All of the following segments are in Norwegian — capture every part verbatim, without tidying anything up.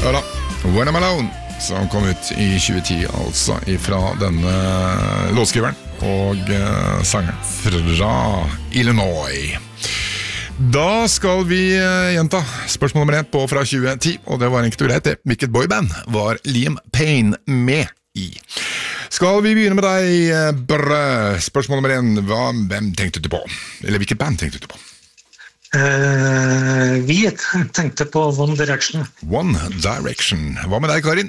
Ja da, When I'm Alone, som kom ut i tjue ti, altså ifra denne låtskriveren og uh, sangeren fra Illinois. Da skal vi uh, gjenta spørsmål nummer ett på fra tjue ti, og det var enkelt og greit det. Hvilket boyband var Liam Payne med i? Skal vi begynne med deg, Brø? Spørsmål nummer én, hva, hvem tenkte du på? Eller hvilket band tenkte du på? Uh, vi tenkte på One Direction. One Direction. Hva med deg, Karin?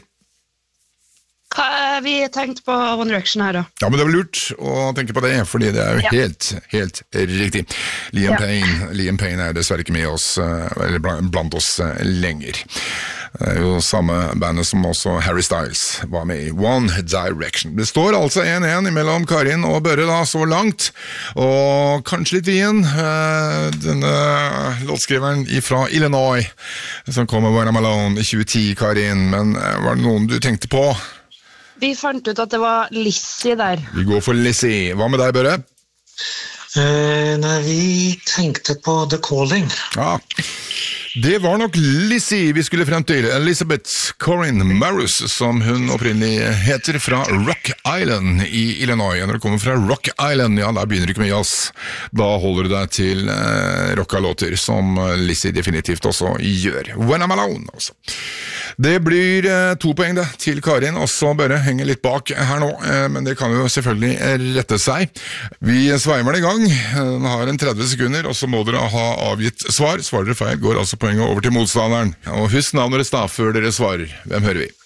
Vi tenkte på One Direction her da. Ja, men det var lurt å tenke på det, fordi det er jo ja. helt, helt riktig. Liam, ja. Payne, Liam Payne er dessverre ikke med oss, eller blant oss lenger. Det er jo samme bandet som også Harry Styles var med i, One Direction. Det står altså en en mellom Karin og Børre da, så langt, og kanskje litt vien, denne låtskriveren fra Illinois, som kom med When I'm Alone i tjue ti, Karin, men var det noen du tenkte på? Vi fant ut at det var Lizzie der. Vi går for Lizzie. Hva med deg, Børre? Uh, nei, vi tenkte på The Calling. Ja, det var nok Lizzie vi skulle frem til. Elizabeth Corinne Marus, som hun opprinnelig heter, fra Rock Island i Illinois. Når du kommer fra Rock Island, ja, da begynner du ikke med jazz. Da holder du deg til eh, rocka-låter, som Lizzie definitivt også gjør. When I'm Alone, altså. Det blir eh, to poeng det, til Karin, og så bare henge litt bak her nå, eh, men det kan jo selvfølgelig rette seg. Vi sveimer den i gang. Den har en tretti sekunder, og så må dere ha avgitt svar. Svarer dere feil, går altså poenget over til motstanderen. Og husk navnet deres da, før dere svarer. Hvem hører vi?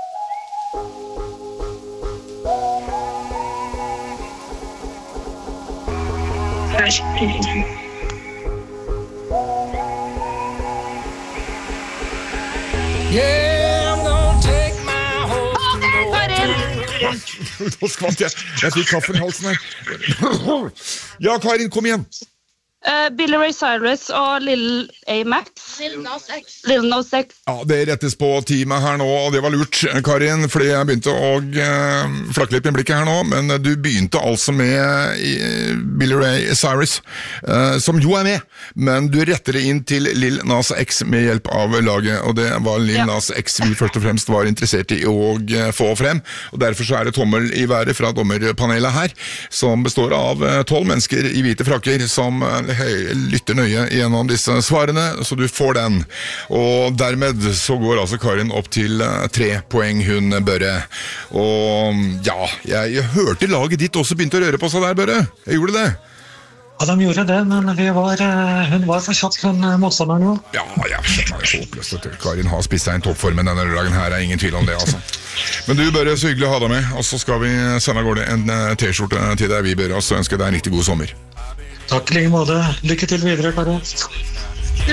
Yeah, I'm gonna take my horse to Karin! Nå skvatt jeg. Jeg fikk kaffen i halsen her. Ja, Karin, kom igjen. Uh, Billy Ray Cyrus og Lil A-Max. Lil Nas X. Lil Nas X. Ja, det rettes på teamet her nå, og det var lurt, Karin, fordi jeg begynte å uh, flakke litt med blikket her nå, men du begynte altså med uh, Billy Ray Cyrus, uh, som jo er med, men du retter det inn til Lil Nas X med hjelp av laget, og det var Lil ja. Nas X vi først og fremst var interessert i å uh, få frem, og derfor så er det tommel i været fra dommerpanelet her, som består av tolv uh, mennesker i hvite frakker, som uh, lytter nøye gjennom disse svarene, så du får den. Og dermed så går altså Karin opp til uh, tre poeng, hun Børre. Og ja, jeg, jeg hørte laget ditt også begynte å røre på seg der, Børre. Jeg gjorde det. Ja, de gjorde det, men vi var, hun var for kjapt for en motstander nå. Ja, ja, det er håpløst. Karin har spist seg en toppformen denne dagen her, er ingen tvil om det, altså. Men du, Børre, så hyggelig å ha deg med, og så skal vi sende av gårde en t-skjorte til deg, vi Børre, og så ønsker deg en riktig god sommer. Takk i like måte. Lykke til videre, Karin.